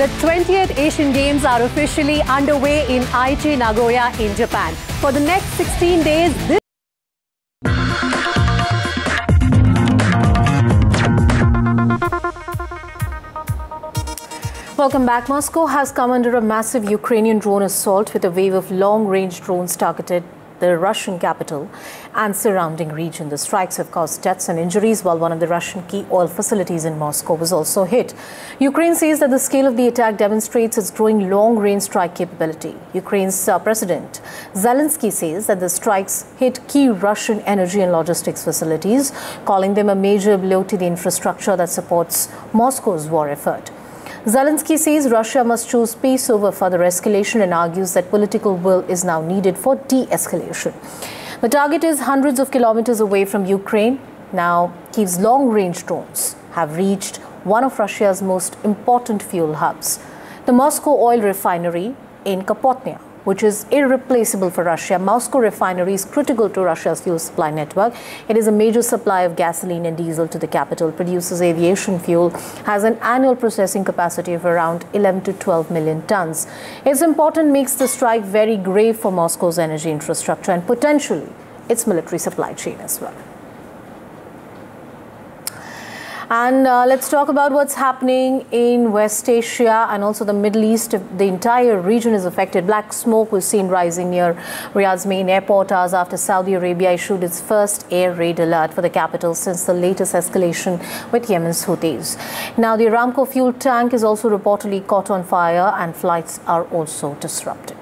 The 20th Asian Games are officially underway in Aichi, Nagoya in Japan. For the next 16 days, Welcome back. Moscow has come under a massive Ukrainian drone assault with a wave of long-range drones targeted the Russian capital and surrounding region. The strikes have caused deaths and injuries, while one of the Russian key oil facilities in Moscow was also hit. Ukraine says that the scale of the attack demonstrates its growing long-range strike capability. Ukraine's President Zelensky says that the strikes hit key Russian energy and logistics facilities, calling them a major blow to the infrastructure that supports Moscow's war effort. Zelensky says Russia must choose peace over further escalation and argues that political will is now needed for de-escalation. The target is hundreds of kilometers away from Ukraine. Now, Kyiv's long-range drones have reached one of Russia's most important fuel hubs, the Moscow oil refinery in Kapotnya, which is irreplaceable for Russia. Moscow refinery is critical to Russia's fuel supply network. It is a major supply of gasoline and diesel to the capital, produces aviation fuel, has an annual processing capacity of around 11 to 12 million tons. Its importance makes the strike very grave for Moscow's energy infrastructure and potentially its military supply chain as well. And let's talk about what's happening in West Asia and also the Middle East. The entire region is affected. Black smoke was seen rising near Riyadh's main airport hours after Saudi Arabia issued its first air raid alert for the capital since the latest escalation with Yemen's Houthis. Now, the Aramco fuel tank is also reportedly caught on fire and flights are also disrupted.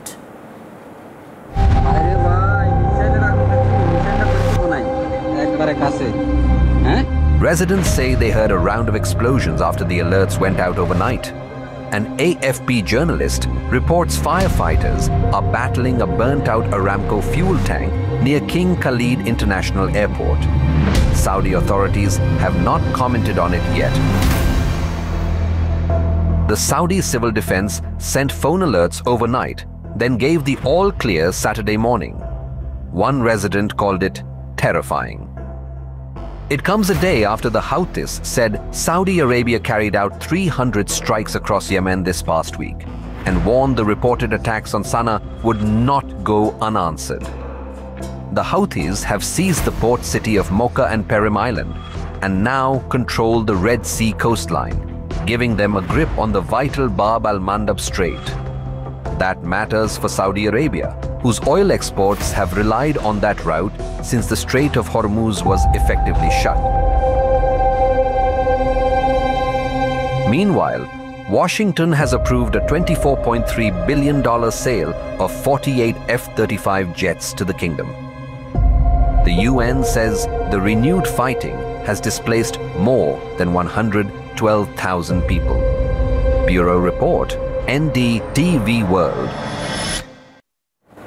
Residents say they heard a round of explosions after the alerts went out overnight. An AFP journalist reports firefighters are battling a burnt-out Aramco fuel tank near King Khalid International Airport. Saudi authorities have not commented on it yet. The Saudi Civil Defense sent phone alerts overnight, then gave the all-clear Saturday morning. One resident called it terrifying. It comes a day after the Houthis said Saudi Arabia carried out 300 strikes across Yemen this past week and warned the reported attacks on Sana'a would not go unanswered. The Houthis have seized the port city of Mocha and Perim Island and now control the Red Sea coastline, giving them a grip on the vital Bab al-Mandab Strait. That matters for Saudi Arabia, whose oil exports have relied on that route since the Strait of Hormuz was effectively shut. Meanwhile, Washington has approved a $24.3 billion sale of 48 F-35 jets to the kingdom. The UN says the renewed fighting has displaced more than 112,000 people. Bureau Report, NDTV World.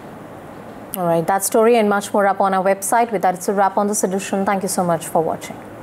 All right, that story and much more up on our website. With that, it's a wrap on this edition. Thank you so much for watching.